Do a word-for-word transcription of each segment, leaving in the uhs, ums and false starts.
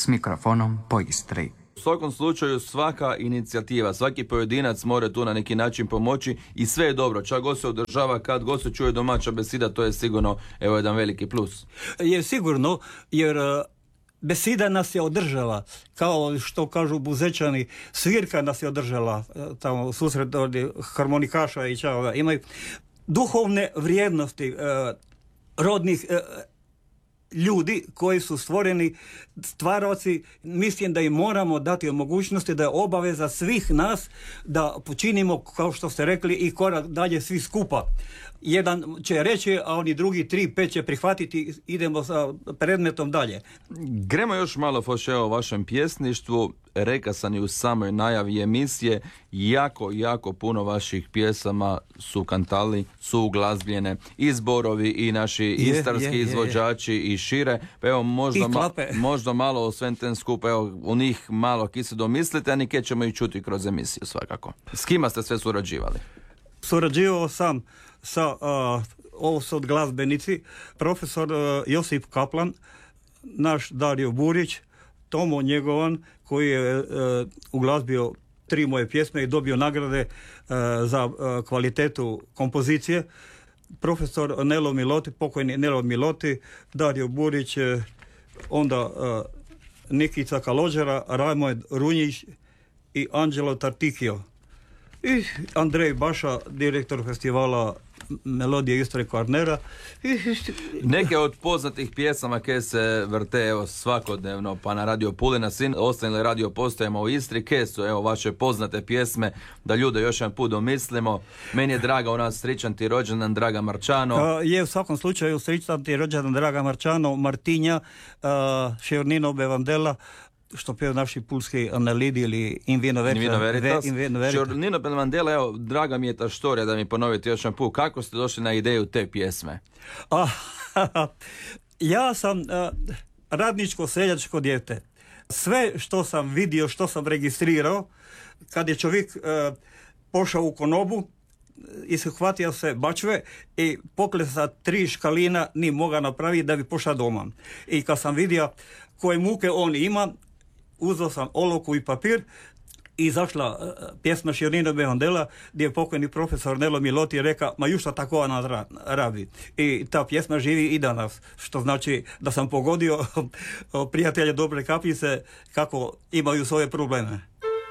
mikrofonom po Istri. U svakom slučaju svaka inicijativa, svaki pojedinac mora tu na neki način pomoći i sve je dobro. Čak god se održava, kad god se čuje domaća besida, to je sigurno evo jedan veliki plus. Je sigurno, jer besida nas je održala, kao što kažu Buzećani, svirka nas je održala, tamo susret harmonikaša i čao, imaju duhovne vrijednosti rodnih ljudi koji su stvoreni stvaraoci. Mislim da im moramo dati mogućnosti, da je obaveza svih nas da počinimo, kao što ste rekli, i korak dalje svi skupa. Jedan će reći, a oni drugi, tri, pet će prihvatiti, idemo sa predmetom dalje. Gremo još malo Foše o vašem pjesništvu. Reka sam i u samoj najavi emisije, jako, jako puno vaših pjesama su kantali, su uglazbljene, i zborovi, i naši je, istarski je, je, izvođači je. I šire. Pa evo, možda, ma, možda malo o svem ten skupa, evo, u njih malo ki se domislite, a neke ćemo i čuti kroz emisiju svakako. S kima ste sve surađivali? Surađivao sam sa, uh, ovo su od glazbenici, profesor uh, Josip Kaplan, naš Dario Burić, Tomo Njegovan, koji je uh, uglazbio tri moje pjesme i dobio nagrade uh, za uh, kvalitetu kompozicije, profesor Nelo Miloti, pokojni Nelo Miloti, Dario Burić, uh, onda uh, Nikica Kalođera, Rajmond Runjić i Anđelo Tartikio. I Andrej Baša, direktor festivala Melodije Istre Kvarnera. Neke od poznatih pjesama koje se vrte evo svakodnevno pa na Radio Puli, na svim ostalim radio postajama u Istri, koje su evo vaše poznate pjesme, da ljude još jedan put domislimo. Meni je draga u nas srećan ti rođendan, draga Marčano. Uh, je u svakom slučaju srećan ti rođendan, draga Marčano, Martinja, uh, Šeornino Bevandela, što peo naši pulski analidi ili in vino veritas. Šeornino Bevandela, evo, draga mi je ta štorija da mi ponovite još jedan put. Kako ste došli na ideju te pjesme? A, ja sam uh, radničko seljačko dijete. Sve što sam vidio, što sam registrirao, kad je čovjek uh, pošao u konobu, ishvatio se bačve i pokle sa tri škalina ni moga napraviti da bi pošao doma. I kad sam vidio koje muke on ima, uzeo sam olovku i papir i izašla uh, pjesma Šeornino Bevandela, gdje je pokojni profesor Nelo Miloti rekao, ma jušta tako ona rabi. I ta pjesma živi i danas, što znači da sam pogodio prijatelje dobre kapljice kako imaju svoje probleme.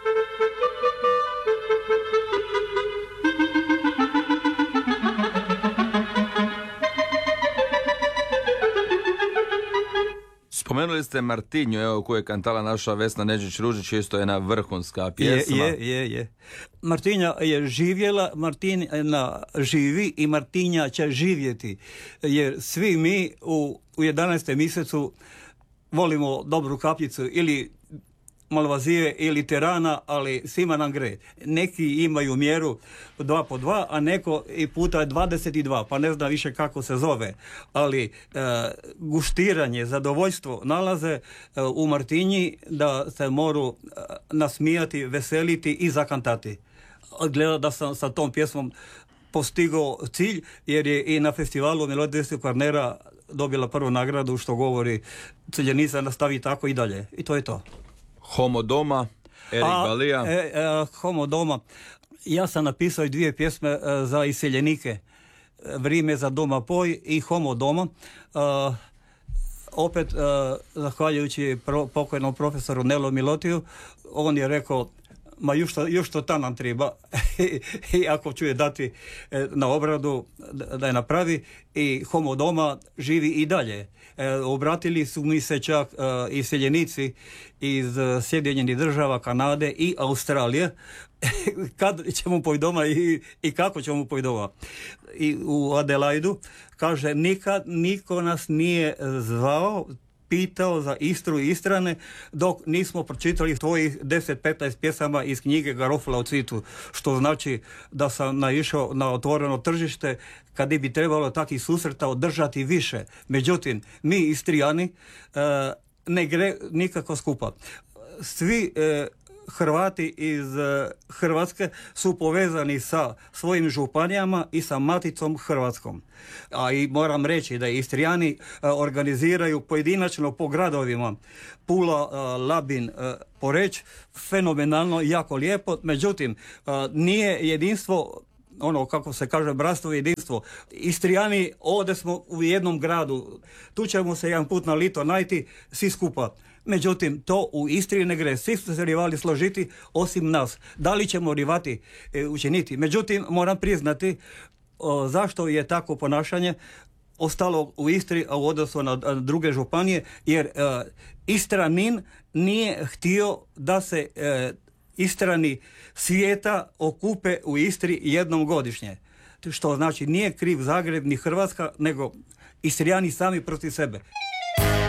Spomenuli ste Martinju, evo, koju je kantala naša Vesna Neđić-Ružić, isto je jedna vrhunska pjesma. Je, je, je, je. Martinja je živjela, Martina živi i Martinja će živjeti. Jer svi mi u, u jedanaestom mjesecu volimo dobru kapljicu ili Malvazije ili Terana, ali svima nam gre. Neki imaju mjeru dva po dva, a neko i puta dvadeset dva, pa ne zna više kako se zove. Ali e, guštiranje, zadovoljstvo nalaze e, u Martinji da se moru e, nasmijati, veseliti i zakantati. Gleda da sam sa tom pjesmom postigao cilj, jer je i na festivalu Melodije Istre Kvarnera dobila prvu nagradu, što govori ciljenica nastavi tako i dalje. I to je to. Homo doma, Erik A, Balija. E, e, Homo doma. Ja sam napisao i dvije pjesme e, za iseljenike. Vrime za doma poj i Homo doma. E, opet, e, zahvaljujući pro, pokojnom profesoru Nelo Milotiju, on je rekao, ma još to, još to ta nam treba. I ako ću je dati e, na obradu da, da je napravi, i Homo doma živi i dalje. E, obratili su mi se čak e, iseljenici iz e, Sjedinjenih država, Kanade i Australije. Kad ćemo poj doma i, i kako ćemo poj doma. I u Adelaidu kaže, nikad niko nas nije zvao, pitao za Istru i Istrane dok nismo pročitali tvojih deset petnaest pjesama iz knjige Garofula o cvitu, što znači da sam naišao na otvoreno tržište kad bi trebalo takvih susreta održati više. Međutim, mi Istrijani e, ne gre nikako skupa. Svi e, Hrvati iz e, Hrvatske su povezani sa svojim županijama i sa Maticom Hrvatskom. A i moram reći da Istrijani e, organiziraju pojedinačno po gradovima Pula, e, Labin, e, Poreč, fenomenalno, jako lijepo. Međutim, e, nije jedinstvo, ono kako se kaže, bratstvo i jedinstvo. Istrijani, ovdje smo u jednom gradu, tu ćemo se jedan put na lito najti, svi skupa. Međutim, to u Istri ne gre. Svi su se rivali složiti osim nas. Da li ćemo rivati e, učiniti? Međutim, moram priznati o, zašto je tako ponašanje ostalo u Istri, a u odnosu na, na druge županije, jer e, Istranin nije htio da se e, Istrani svijeta okupe u Istri jednom godišnje. Što znači nije kriv Zagreb ni Hrvatska, nego Istrijani sami protiv sebe.